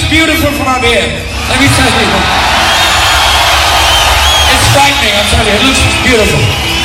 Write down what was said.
beautiful from up here. Let me tell you. It's frightening, I tell you. It looks beautiful.